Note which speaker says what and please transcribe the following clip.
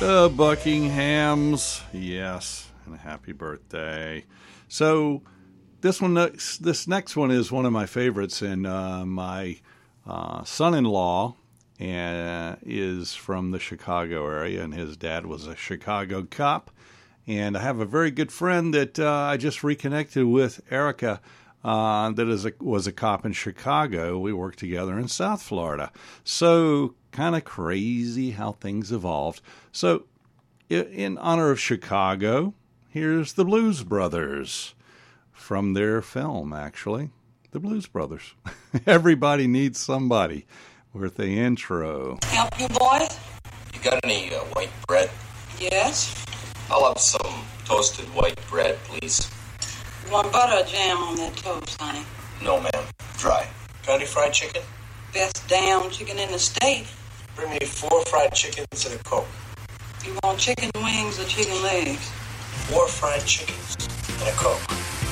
Speaker 1: The Buckinghams, yes, and a happy birthday. So this next one is one of my favorites, and my son-in-law is from the Chicago area, and his dad was a Chicago cop. And I have a very good friend that I just reconnected with, Erica, that was a cop in Chicago. We worked together in South Florida. So kind of crazy how things evolved. So in honor of Chicago, here's the Blues Brothers from their film, actually. The Blues Brothers. Everybody Needs Somebody with the intro.
Speaker 2: Help you, boys?
Speaker 3: You got any white bread?
Speaker 2: Yes.
Speaker 3: I'll have some toasted white bread, please.
Speaker 2: You want butter or jam on that toast, honey?
Speaker 3: No, ma'am. Dry. Got any fried chicken?
Speaker 2: Best damn chicken in the state.
Speaker 3: Bring me 4 fried chickens and a Coke.
Speaker 2: You want chicken wings or chicken legs?
Speaker 3: 4 fried chickens and a Coke.